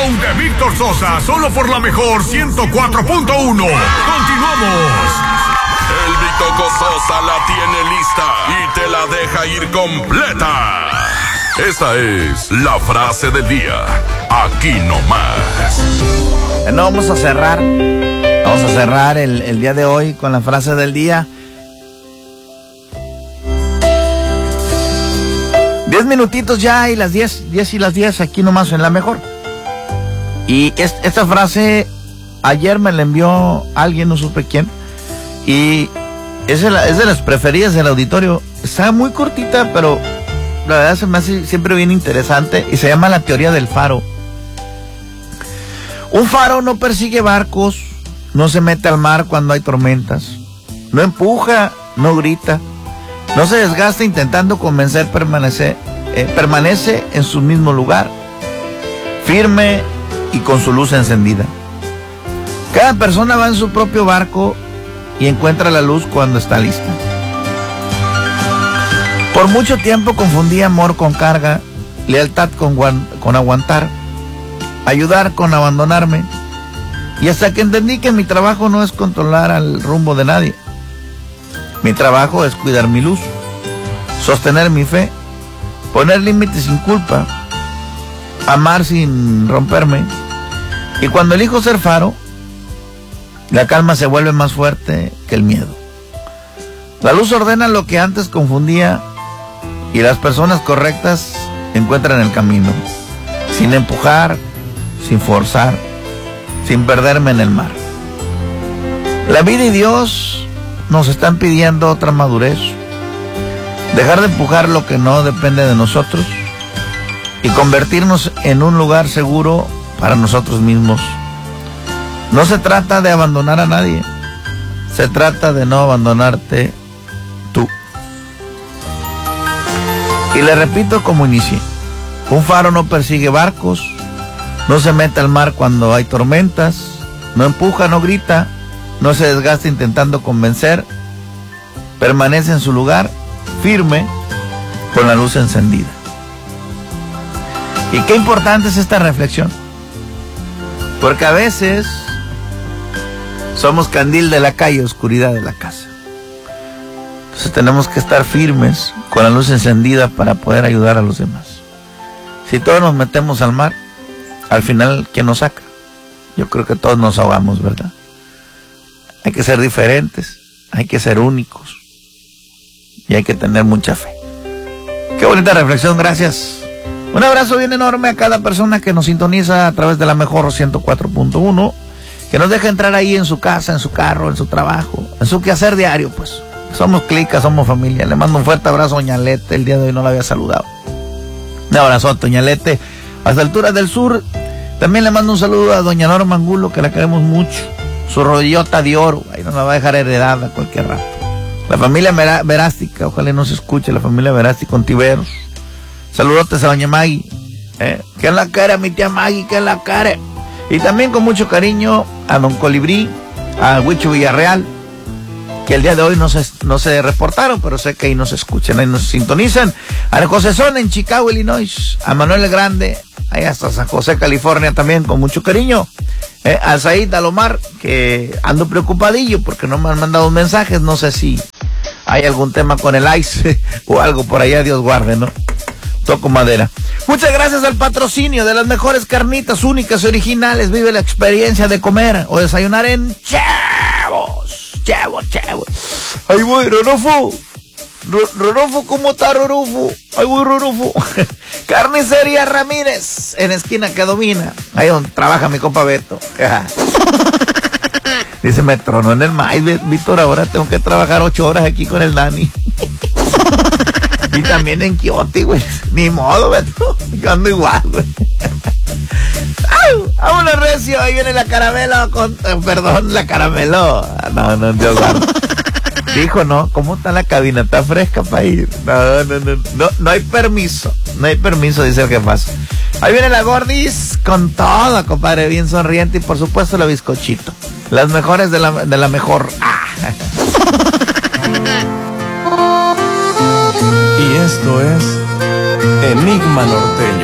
show de Víctor Sosa, solo por la mejor 104.1. Continuamos. El Víctor Sosa la tiene lista y te la deja ir completa. Esta es la frase del día. Aquí nomás. No, vamos a cerrar el día de hoy con la frase del día. 10 minutitos ya y las 10 y las 10 aquí nomás en la mejor. Y esta frase ayer me la envió alguien, no supe quién, y es de las preferidas del auditorio. Está muy cortita, pero la verdad se me hace siempre bien interesante y se llama la teoría del faro. Un faro no persigue barcos, no se mete al mar cuando hay tormentas, no empuja, no grita, no se desgasta intentando convencer, permanece en su mismo lugar, firme y con su luz encendida. Cada persona va en su propio barco y encuentra la luz cuando está lista. Por mucho tiempo confundí amor con carga, lealtad con aguantar, ayudar con abandonarme, y hasta que entendí que mi trabajo no es controlar al rumbo de nadie. Mi trabajo es cuidar mi luz, sostener mi fe, poner límites sin culpa, amar sin romperme. Y cuando elijo ser faro, la calma se vuelve más fuerte que el miedo. La luz ordena lo que antes confundía y las personas correctas encuentran el camino, sin empujar, sin forzar, sin perderme en el mar. La vida y Dios nos están pidiendo otra madurez, dejar de empujar lo que no depende de nosotros y convertirnos en un lugar seguro para nosotros mismos. No se trata de abandonar a nadie, se trata de no abandonarte tú. Y le repito como inicié: un faro no persigue barcos, no se mete al mar cuando hay tormentas, no empuja, no grita, no se desgasta intentando convencer, permanece en su lugar, firme, con la luz encendida. Y qué importante es esta reflexión, porque a veces somos candil de la calle, oscuridad de la casa. Entonces tenemos que estar firmes, con la luz encendida, para poder ayudar a los demás. Si todos nos metemos al mar, al final, ¿quién nos saca? Yo creo que todos nos ahogamos, ¿verdad? Hay que ser diferentes, hay que ser únicos y hay que tener mucha fe. Qué bonita reflexión, gracias. Un abrazo bien enorme a cada persona que nos sintoniza a través de la mejor 104.1, que nos deja entrar ahí en su casa, en su carro, en su trabajo, en su quehacer diario, pues. Somos clica, somos familia. Le mando un fuerte abrazo a Doña Lete, el día de hoy no la había saludado. Un abrazo a Doña Lete, hasta alturas del sur. También le mando un saludo a Doña Norma Angulo, que la queremos mucho. Su rodillota de oro, ahí nos la va a dejar heredada cualquier rato. La familia Verástica, ojalá no se escuche, la familia Verástica con Tiberos. Saludotes a Doña Maggie. Que en la cara, mi tía Maggie, que en la cara. Y también con mucho cariño a Don Colibrí, a Huicho Villarreal, que el día de hoy no se reportaron, pero sé que ahí nos escuchan, ahí nos sintonizan. A José Son en Chicago, Illinois. A Manuel el Grande, ahí hasta San José, California, también con mucho cariño. A Said Alomar, que ando preocupadillo porque no me han mandado mensajes, no sé si hay algún tema con el ICE o algo por allá, Dios guarde, ¿no? Toco madera. Muchas gracias al patrocinio de las mejores carnitas únicas y originales. Vive la experiencia de comer o desayunar en Chavos. Ahí voy, Rodolfo, ¿cómo está, Rodolfo? Ahí voy, Rodolfo. Carnicería Ramírez, en esquina que domina, ahí donde trabaja mi compa Beto. Dice, me tronó en el maíz, Víctor, ahora tengo que trabajar 8 horas aquí con el Dani. Y también en Quiote, güey. Ni modo, Beto. Yo ando igual, güey. Vámonos, recio. Ahí viene la caramelo con... la caramelo. No, Dios guarda. Dijo, ¿no? ¿Cómo está la cabina? ¿Está fresca para ir? No hay permiso. No hay permiso, dice el jefazo. Ahí viene la Gordis con todo, compadre. Bien sonriente. Y por supuesto la bizcochito. Las mejores de la mejor. Y esto es Enigma Norteño.